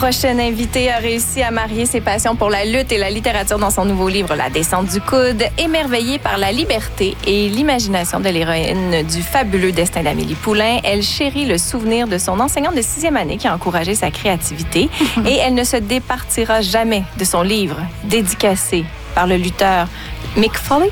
prochaine invitée a réussi à marier ses passions pour la lutte et la littérature dans son nouveau livre La descente du coude, émerveillée par la liberté et l'imagination de l'héroïne du fabuleux destin d'Amélie Poulain. Elle chérit le souvenir de son enseignante de 6e année qui a encouragé sa créativité et elle ne se départira jamais de son livre dédicacé par le lutteur Mick Foley.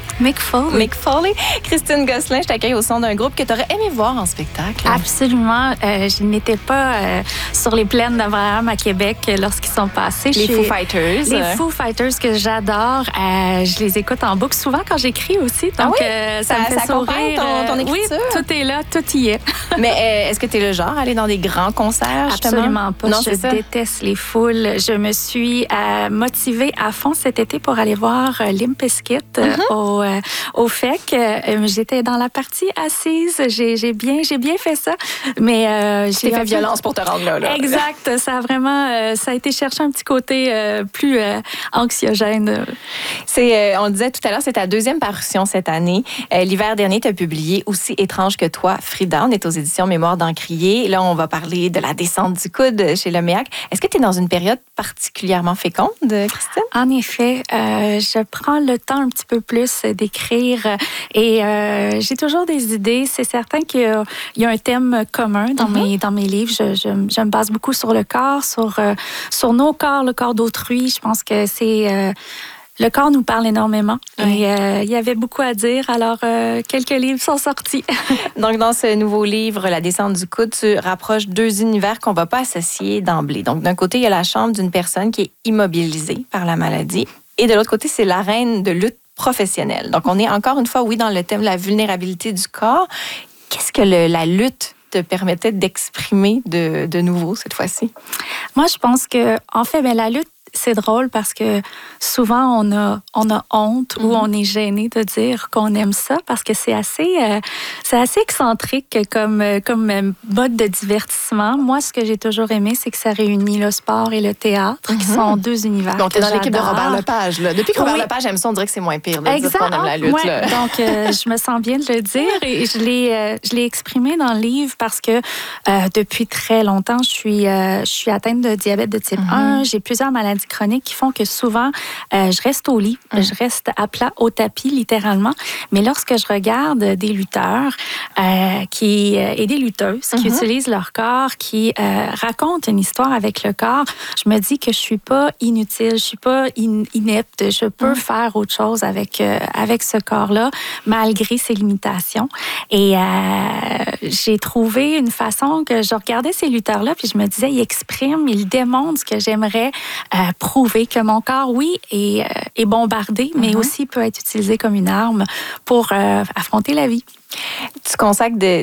Christine Gosselin, je t'accueille au son d'un groupe que tu aurais aimé voir en spectacle. Absolument. Je n'étais pas sur les plaines d'Abraham à Québec lorsqu'ils sont passés. Les Foo Fighters. Les Foo Fighters que j'adore. Je les écoute en boucle souvent quand j'écris aussi. Donc, ça me fait sourire. Ton écriture? Oui, tout est là, tout y est. Mais est-ce que tu es le genre à aller dans des grands concerts, justement? Absolument pas. Non, je déteste les foules. Je me suis motivée à fond cet été pour aller voir Limp Bizkit au FEC. J'étais dans la partie assise. J'ai bien fait ça. Mais j'ai fait violence pour te rendre là. Exact. Ça a vraiment ça a été chercher un petit côté plus anxiogène. On le disait tout à l'heure, c'est ta 2e parution cette année. L'hiver dernier, tu as publié Aussi étrange que toi, Frida. On est aux éditions Mémoire d'Encrier. Là, on va parler de La descente du coude chez Leméac. Est-ce que tu es dans une période particulièrement féconde, Christine? En effet, je prends le temps un petit peu plus d'écrire et j'ai toujours des idées. C'est certain qu'il y a un thème commun dans mes livres. Je me base beaucoup sur le corps, sur nos corps, le corps d'autrui. Je pense que c'est... le corps nous parle énormément et il y avait beaucoup à dire, alors quelques livres sont sortis. Donc, dans ce nouveau livre, La descente du coude, tu rapproches 2 univers qu'on ne va pas associer d'emblée. Donc, d'un côté, il y a la chambre d'une personne qui est immobilisée par la maladie et de l'autre côté, c'est l'arène de lutte professionnelle. Donc, on est encore une fois, dans le thème de la vulnérabilité du corps. Qu'est-ce que la lutte te permettait d'exprimer de nouveau cette fois-ci? Moi, je pense que, en fait, la lutte, c'est drôle parce que souvent, on a honte ou on est gêné de dire qu'on aime ça parce que c'est assez excentrique comme mode de divertissement. Moi, ce que j'ai toujours aimé, c'est que ça réunit le sport et le théâtre, qui sont 2 22 Donc, tu es dans l'équipe de Robert Lepage. Là. Depuis que Robert Lepage aime ça, on dirait que c'est moins pire de dire qu'on aime la lutte. Là. Donc, je me sens bien de le dire et je l'ai exprimé dans le livre parce que depuis très longtemps, je suis atteinte de diabète de type 1. J'ai plusieurs maladies chroniques qui font que souvent, je reste au lit, je reste à plat au tapis, littéralement. Mais lorsque je regarde des lutteurs et des lutteuses qui utilisent leur corps, qui racontent une histoire avec le corps, je me dis que je suis pas inutile, je suis pas inepte, je peux faire autre chose avec ce corps-là, malgré ses limitations. Et j'ai trouvé une façon que je regardais ces lutteurs-là, puis je me disais, ils expriment, ils démontrent ce que j'aimerais prouver, que mon corps, oui, est bombardé, mais aussi peut être utilisé comme une arme pour affronter la vie. Tu consacres